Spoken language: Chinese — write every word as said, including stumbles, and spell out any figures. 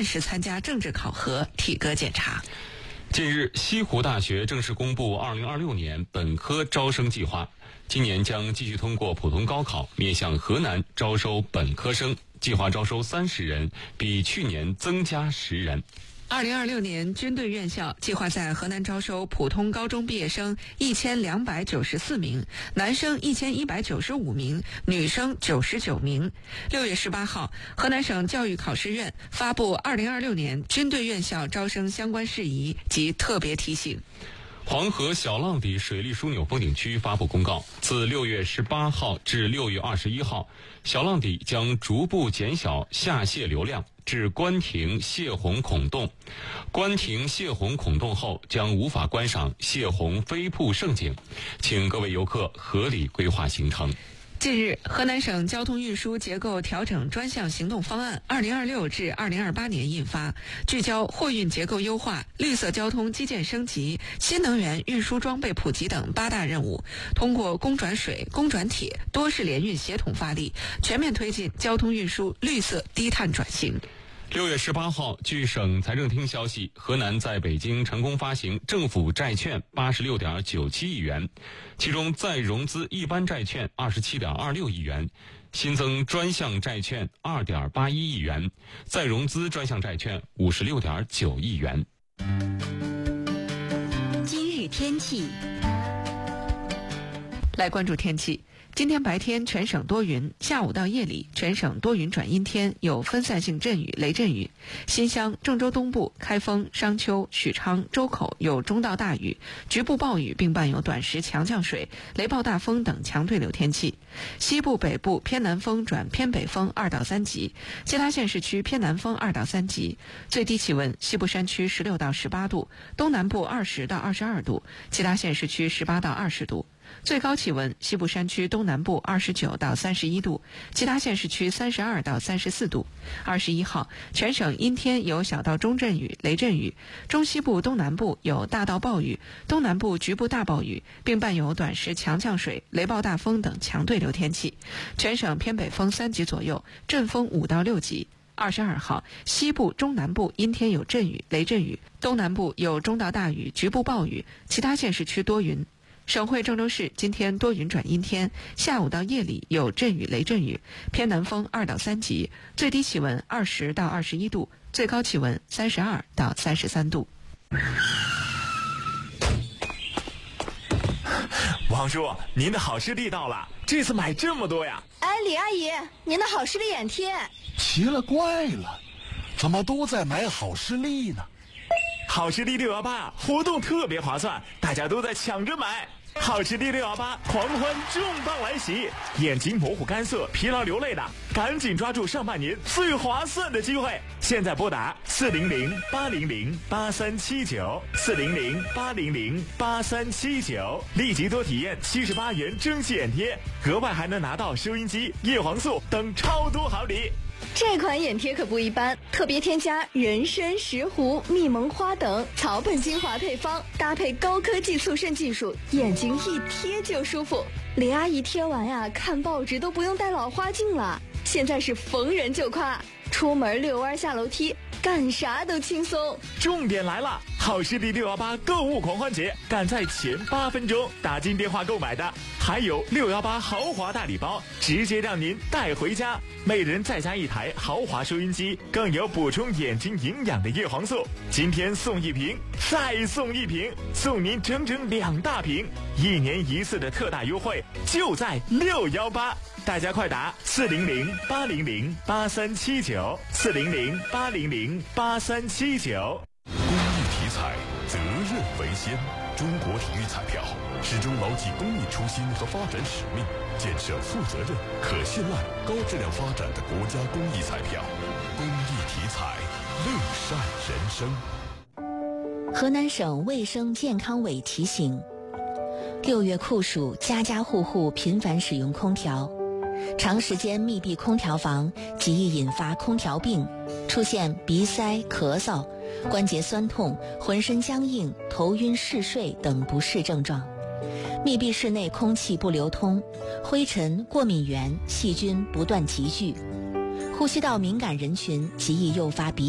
按时参加政治考核、体格检查。 近日，西湖大学正式公布二零二六年本科招生计划，今年将继续通过普通高考面向河南招收本科生，计划招收三十人，比去年增加十人。 二零二六年，军队院校计划在河南招收普通高中毕业生一千两百九十四名，男生一千一百九十五名，女生九十九名。六月十八号，河南省教育考试院发布二零二六年军队院校招生相关事宜及特别提醒。 黄河小浪底水利枢纽风景区发布公告，自六月十八号至六月二十一号，小浪底将逐步减小下泄流量至关停泄洪孔洞，关停泄洪孔洞后将无法观赏泄洪飞瀑胜景，请各位游客合理规划行程。 近日，河南省交通运输结构调整专项行动方案二零二六至二零二八年印发，聚焦货运结构优化、绿色交通基建升级、新能源运输装备普及等八大任务，通过公转水、公转铁多式联运协同发力，全面推进交通运输绿色低碳转型。 六月十八号，据省财政厅消息，河南在北京成功发行政府债券八十六点九七亿元，其中再融资一般债券二十七点二六亿元，新增专项债券二点八一亿元，再融资专项债券五十六点九亿元。 今日天气， 来关注天气。今天白天全省多云，下午到夜里全省多云转阴天，有分散性阵雨、雷阵雨。新乡、郑州东部、开封、商丘、许昌、周口有中到大雨，局部暴雨并伴有短时强降水、雷暴大风等强对流天气。西部、北部偏南风转偏北风二到三级，其他县市区偏南风二到三级。最低气温，西部山区十六到十八度，东南部二十到二十二度，其他县市区十八到二十度。最高气温，西部山区东南部二十九到三十一度，其他县市区三十二到三十四度。二十一号，全省阴天有小到中阵雨、雷阵雨，中西部东南部有大到暴雨，东南部局部大暴雨，并伴有短时强降水、雷暴大风等强对流天气。全省偏北风三级左右，阵风五到六级。二十二号，西部、中南部阴天有阵雨、雷阵雨，东南部有中到大雨、局部暴雨，其他县市区多云。省会郑州市今天多云转阴天，下午到夜里有阵雨、雷阵雨，偏南风二到三级，最低气温二十到二十一度，最高气温三十二到三十三度。 王叔，您的好视力到了，这次买这么多呀？ 哎，李阿姨，您的好视力眼贴。 奇了怪了，怎么都在买好视力呢？ 好视力六幺八活动特别划算，大家都在抢着买。好视力六幺八狂欢重磅来袭，眼睛模糊干涩、疲劳流泪的，赶紧抓住上半年最划算的机会！现在拨打四零零八零零八三七九四零零八零零八三七九，立即多体验七十八元蒸汽眼贴，额外还能拿到收音机、叶黄素等超多好礼。 这款眼贴可不一般，特别添加人参、石斛、蜜蒙花等草本精华配方，搭配高科技速渗技术，眼睛一贴就舒服。李阿姨贴完呀，看报纸都不用戴老花镜了。现在是逢人就夸，出门遛弯下楼梯，干啥都轻松。 重点来了，好视力六幺八购物狂欢节，赶在前八分钟打进电话购买的，还有六幺八豪华大礼包，直接让您带回家，每人再加一台豪华收音机，更有补充眼睛营养的叶黄素。今天送一瓶，再送一瓶，送您整整两大瓶，一年一次的特大优惠，就在六幺八。大家快打四零零八零零八三七九四零零八零零八三七九。 公益体彩，责任为先。中国体育彩票始终牢记公益初心和发展使命，建设负责任、可信赖、高质量发展的国家公益彩票。公益体彩，乐善人生。 河南省卫生健康委提醒：六月酷暑，家家户户频繁使用空调，长时间密闭空调房极易引发空调病，出现鼻塞、咳嗽、关节酸痛、浑身僵硬、头晕嗜睡等不适症状。密闭室内空气不流通，灰尘、过敏源、细菌不断集聚，呼吸道敏感人群极易诱发鼻